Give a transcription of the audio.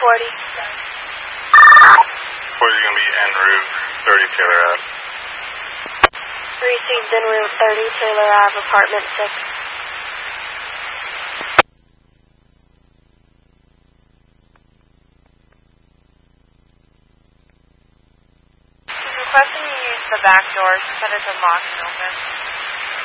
40's going to be en route 30 Taylor Ave. Received en route 30 Taylor Ave, apartment 6. Requesting you use the back door. She said it's unlocked and open.